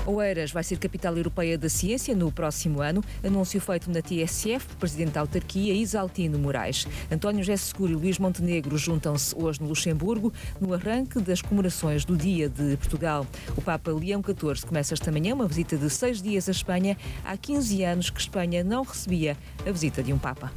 Oeiras vai ser capital europeia da ciência no próximo ano. Anúncio feito na TSF por presidente da autarquia, Isaltino Moraes. António José Seguro e Luís Montenegro juntam-se hoje no Luxemburgo, no arranque das comemorações do Dia de Portugal. O Papa Leão XIV começa esta manhã uma visita de 6 dias à Espanha. Há 15 anos que Espanha não recebia a visita de um Papa.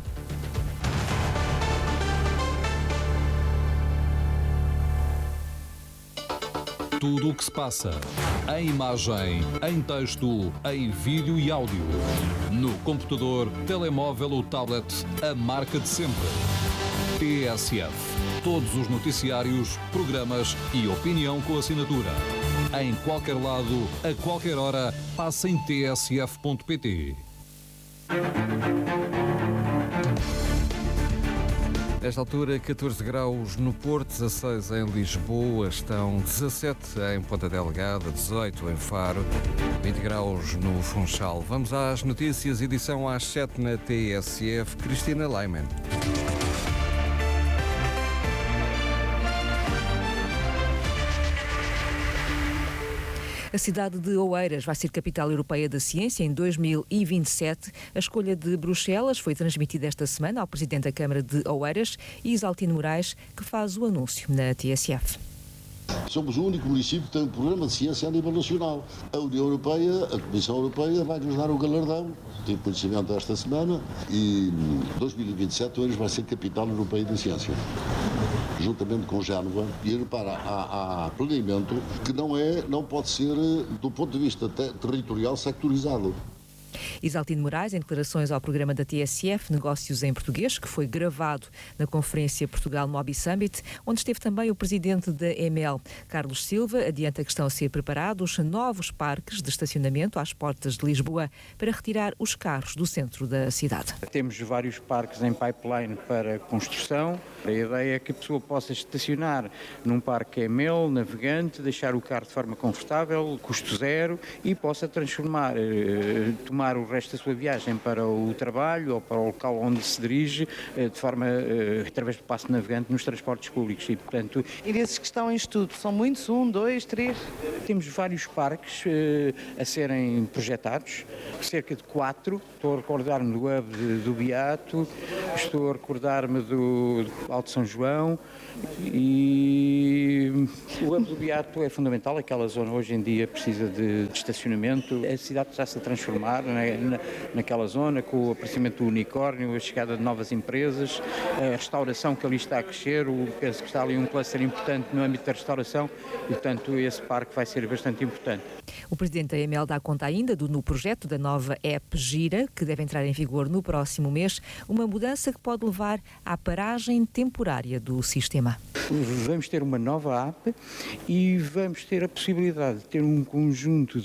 Tudo o que se passa, em imagem, em texto, em vídeo e áudio. No computador, telemóvel ou tablet, a marca de sempre. TSF. Todos os noticiários, programas e opinião com assinatura. Em qualquer lado, a qualquer hora, passa em tsf.pt. Nesta altura, 14 graus no Porto, 16 em Lisboa, estão 17 em Ponta Delgada, 18 em Faro, 20 graus no Funchal. Vamos às notícias, edição às 7 na TSF. Cristina Leiman. A cidade de Oeiras vai ser capital europeia da ciência em 2027. A escolha de Bruxelas foi transmitida esta semana ao presidente da Câmara de Oeiras, Isaltino Moraes, que faz o anúncio na TSF. Somos o único município que tem um programa de ciência a nível nacional. A União Europeia, a Comissão Europeia, vai-nos dar o galardão. Tive conhecimento esta semana e 2027 Oeiras vai ser capital europeia da ciência, juntamente com Génova, e repara, há planeamento que não pode ser, do ponto de vista territorial, sectorizado. Isaltino Moraes, em declarações ao programa da TSF Negócios em Português, que foi gravado na Conferência Portugal Mobi Summit, onde esteve também o presidente da EML, Carlos Silva, adianta que estão a ser preparados novos parques de estacionamento às portas de Lisboa para retirar os carros do centro da cidade. Temos vários parques em pipeline para construção. A ideia é que a pessoa possa estacionar num parque EML, navegante, deixar o carro de forma confortável, custo zero, e possa transformar, tomar o resto da sua viagem para o trabalho ou para o local onde se dirige, de forma, através do passo navegante nos transportes públicos. E, portanto, e desses que estão em estudo, são muitos? 1, 2, 3? Temos vários parques a serem projetados, cerca de 4. Estou a recordar-me do hub do Beato, estou a recordar-me do Alto São João, e o hub do Beato é fundamental. Aquela zona hoje em dia precisa de estacionamento. A cidade está-se a transformar naquela zona, com o aparecimento do unicórnio, a chegada de novas empresas, a restauração que ali está a crescer. Penso que está ali um cluster importante no âmbito da restauração e, portanto, esse parque vai ser bastante importante. O presidente da EML dá conta ainda no projeto da nova app Gira, que deve entrar em vigor no próximo mês, uma mudança que pode levar à paragem temporária do sistema. Vamos ter uma nova app e vamos ter a possibilidade de ter um conjunto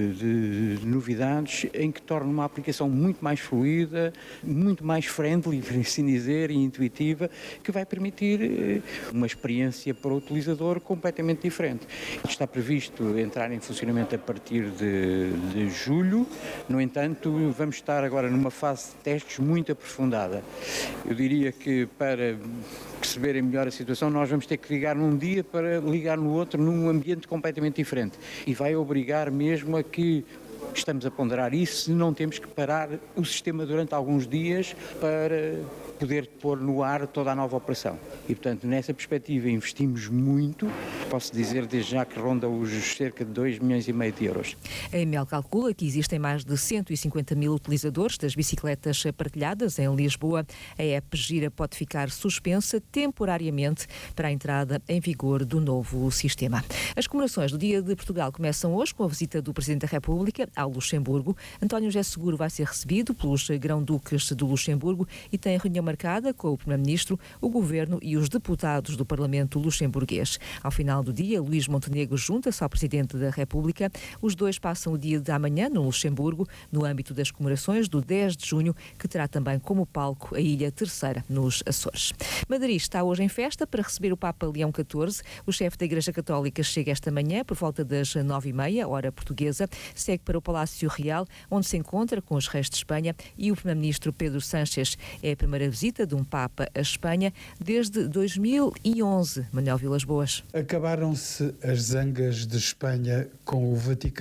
de novidades em que torna uma aplicação muito mais fluida, muito mais friendly, por assim dizer, e intuitiva, que vai permitir uma experiência para o utilizador completamente diferente. Está previsto entrar em funcionamento a partir de julho. No entanto, vamos estar agora numa fase de testes muito aprofundada. Eu diria que para perceberem melhor a situação, nós vamos ter que ligar num dia para ligar no outro, num ambiente completamente diferente. E vai obrigar mesmo a que estamos a ponderar isso, se não temos que parar o sistema durante alguns dias para poder pôr no ar toda a nova operação. E, portanto, nessa perspectiva investimos muito, posso dizer desde já que ronda os cerca de 2,5 milhões de euros. A EML calcula que existem mais de 150 mil utilizadores das bicicletas partilhadas em Lisboa. A app Gira pode ficar suspensa temporariamente para a entrada em vigor do novo sistema. As comemorações do Dia de Portugal começam hoje com a visita do Presidente da República ao Luxemburgo. António José Seguro vai ser recebido pelos grão-duques do Luxemburgo e tem reunião marcada com o Primeiro-Ministro, o Governo e os deputados do Parlamento luxemburguês. Ao final do dia, Luís Montenegro junta-se ao Presidente da República. Os dois passam o dia de amanhã no Luxemburgo, no âmbito das comemorações do 10 de junho, que terá também como palco a Ilha Terceira, nos Açores. Madrid está hoje em festa para receber o Papa Leão XIV. O chefe da Igreja Católica chega esta manhã por volta das 9h30, hora portuguesa. Segue para o Palácio Real, onde se encontra com os reis de Espanha e o Primeiro-Ministro Pedro Sánchez. É a primeira visita de um Papa à Espanha desde 2011. Manuel Vilas Boas. Acabaram-se as zangas de Espanha com o Vaticano.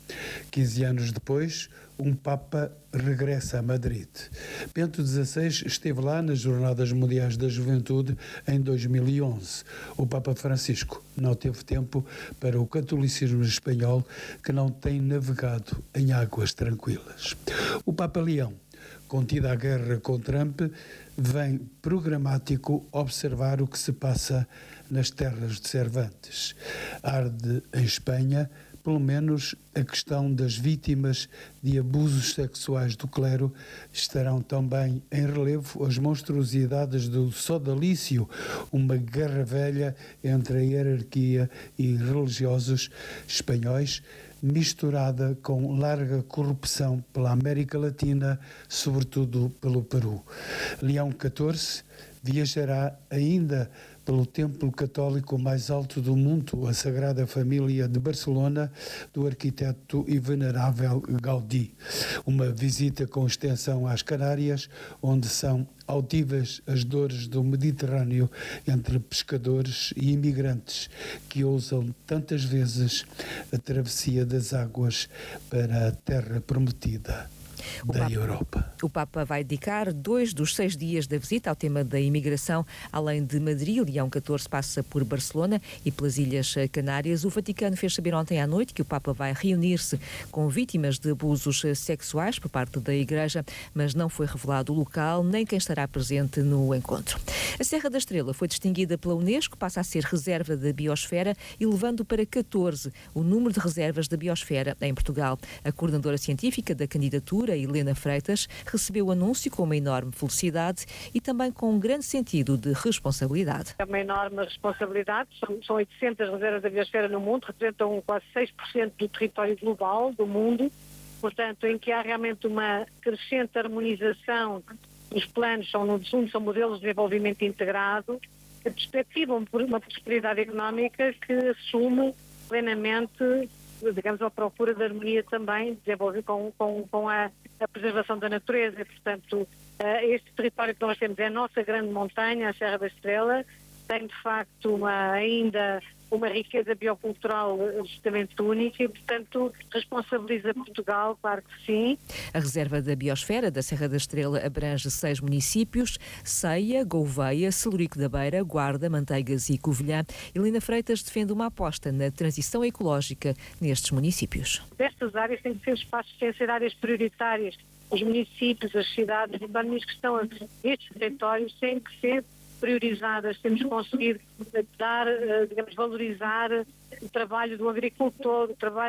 15 anos depois, um Papa regressa a Madrid. Bento XVI esteve lá nas Jornadas Mundiais da Juventude em 2011. O Papa Francisco não teve tempo para o catolicismo espanhol, que não tem navegado em águas tranquilas. O Papa Leão, contida a guerra com Trump, vem programático observar o que se passa nas terras de Cervantes. Arde em Espanha, pelo menos, a questão das vítimas de abusos sexuais do clero. Estarão também em relevo as monstruosidades do sodalício, uma guerra velha entre a hierarquia e religiosos espanhóis, misturada com larga corrupção pela América Latina, sobretudo pelo Peru. Leão XIV viajará ainda pelo templo católico mais alto do mundo, a Sagrada Família de Barcelona, do arquiteto e venerável Gaudí. Uma visita com extensão às Canárias, onde são audíveis as dores do Mediterrâneo entre pescadores e imigrantes que ousam tantas vezes a travessia das águas para a terra prometida da Europa. O Papa vai dedicar 2 dos 6 dias da visita ao tema da imigração. Além de Madrid, o Leão XIV passa por Barcelona e pelas Ilhas Canárias. O Vaticano fez saber ontem à noite que o Papa vai reunir-se com vítimas de abusos sexuais por parte da Igreja, mas não foi revelado o local nem quem estará presente no encontro. A Serra da Estrela foi distinguida pela Unesco, passa a ser reserva da biosfera, elevando para 14 o número de reservas da biosfera em Portugal. A coordenadora científica da candidatura, Helena Freitas, recebeu o anúncio com uma enorme felicidade e também com um grande sentido de responsabilidade. É uma enorme responsabilidade, são 800 reservas da biosfera no mundo, representam quase 6% do território global do mundo, portanto, em que há realmente uma crescente harmonização. Os planos são modelos de desenvolvimento integrado, que perspectivam por uma prosperidade económica que assume plenamente, digamos, a procura de harmonia também, desenvolver com a preservação da natureza. E, portanto, este território que nós temos é a nossa grande montanha, a Serra da Estrela, tem de facto ainda uma riqueza biocultural justamente única e, portanto, responsabiliza Portugal, claro que sim. A reserva da biosfera da Serra da Estrela abrange 6 municípios: Ceia, Gouveia, Celurico da Beira, Guarda, Manteigas e Covilhã. Helena Freitas defende uma aposta na transição ecológica nestes municípios. Estas áreas têm que ser espaços, têm que ser áreas prioritárias. Os municípios, as cidades, as economias que estão nestes territórios têm que ser priorizadas. Temos conseguido dar, digamos, valorizar o trabalho do agricultor, o trabalho